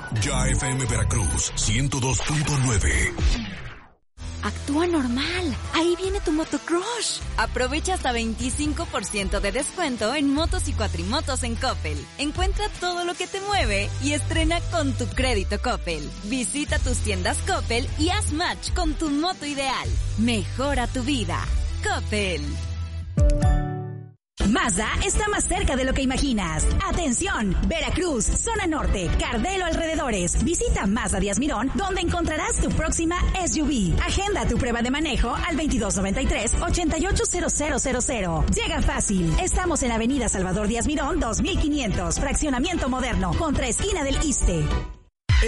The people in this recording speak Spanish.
Ya FM Veracruz 102.9. Actúa normal. Ahí viene tu motocrush. Aprovecha hasta 25% de descuento en motos y cuatrimotos en Coppel. Encuentra todo lo que te mueve y estrena con tu crédito Coppel. Visita tus tiendas Coppel y haz match con tu moto ideal. Mejora tu vida. Coppel. Mazda está más cerca de lo que imaginas. Atención, Veracruz, zona norte, Cardelo alrededores. Visita Mazda Díaz Mirón, donde encontrarás tu próxima SUV. Agenda tu prueba de manejo al 2293-880000. Llega fácil. Estamos en Avenida Salvador Díaz Mirón, 2500, fraccionamiento moderno, contra esquina del Iste.